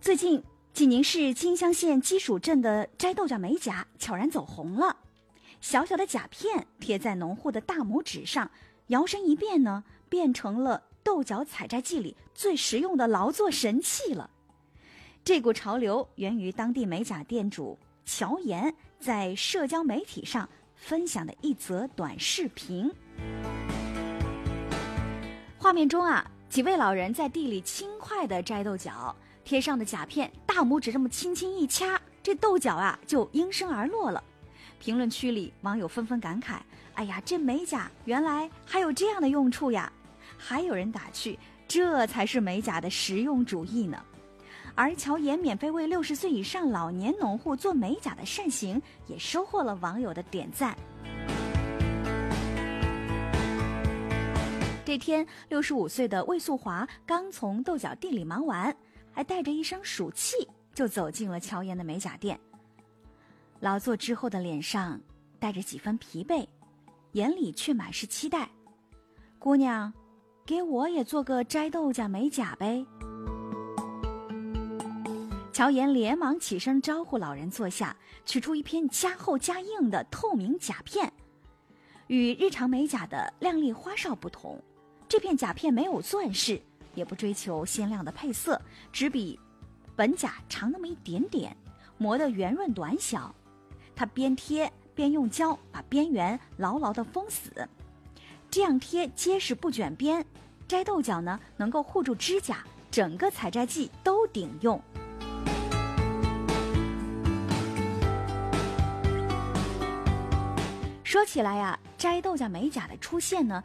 最近，济宁市金乡县基属镇的摘豆角美甲悄然走红了。小小的甲片贴在农户的大拇指上，摇身一变呢，变成了豆角采摘季里最实用的劳作神器了。这股潮流源于当地美甲店主乔岩在社交媒体上分享的一则短视频。画面中几位老人在地里轻快地摘豆角，贴上的甲片大拇指这么轻轻一掐，这豆角就应声而落了。评论区里网友纷纷感慨，哎呀，这美甲原来还有这样的用处呀。还有人打趣，这才是美甲的实用主义呢。而乔岩免费为60岁以上老年农户做美甲的善行也收获了网友的点赞。这天65岁的魏素华刚从豆角地里忙完，还带着一身暑气就走进了乔岩的美甲店。劳作之后的脸上带着几分疲惫，眼里却满是期待。姑娘，给我也做个摘豆角美甲呗。乔岩连忙起身招呼老人坐下，取出一片加厚加硬的透明甲片。与日常美甲的亮丽花哨不同，这片甲片没有钻饰，也不追求鲜亮的配色，只比本甲长那么一点点，磨得圆润短小。它边贴边用胶把边缘牢牢地封死，这样贴结实不卷边，摘豆角呢能够护住指甲，整个采摘季都顶用。说起来摘豆角美甲的出现呢，